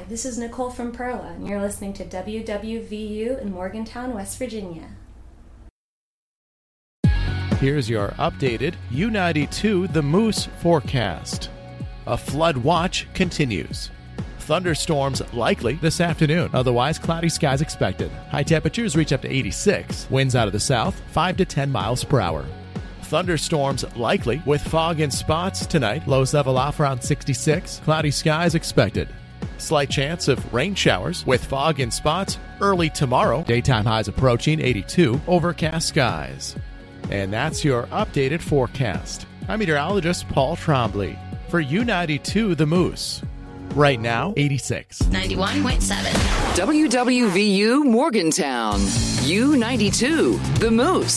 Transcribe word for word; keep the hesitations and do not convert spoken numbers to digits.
this is Nicole from Perla, and you're listening to W W V U in Morgantown, West Virginia. Here's your updated U ninety-two The Moose forecast. A flood watch continues. Thunderstorms likely this afternoon. Otherwise, cloudy skies expected. High temperatures reach up to eighty-six. Winds out of the south, five to ten miles per hour. Thunderstorms likely with fog in spots tonight. Lows level off around sixty-six. Cloudy skies expected. Slight chance of rain showers with fog in spots early tomorrow. Daytime highs approaching eighty-two. Overcast skies. And that's your updated forecast. I'm meteorologist Paul Trombley for U ninety-two The Moose. Right now, eighty-six. ninety-one point seven. W W V U Morgantown. U ninety-two The Moose.